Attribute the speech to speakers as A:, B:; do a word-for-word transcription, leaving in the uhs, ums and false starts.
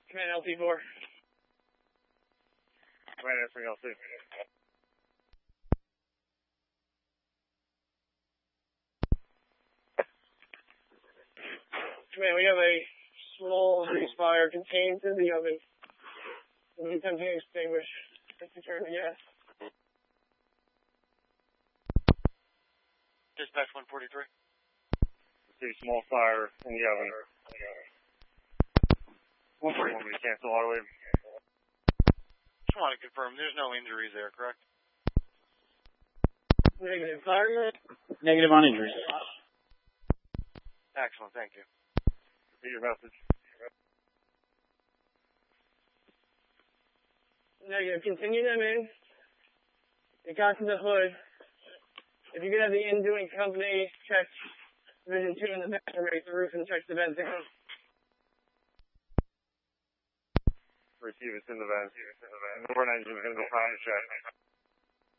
A: Command L T four.
B: Command answering L C.
A: Command, we have a small grease fire contained in the oven. We'll be attempting to extinguish. Let's return the gas.
C: Dispatch one forty-three.
B: See small fire in the oven. one forty-one, we cancel auto wave.
C: Just want to confirm, there's no injuries there, correct?
A: Negative. Fire.
D: Negative on injuries.
C: Excellent, thank you.
B: Repeat your message.
A: Negative. Continue them in. It got to the hood. If you could have the in-doing company check Division two in the back and raise the roof and check the vent down.
B: Receive, it's in the vent. Number nine, you're going to go find the check.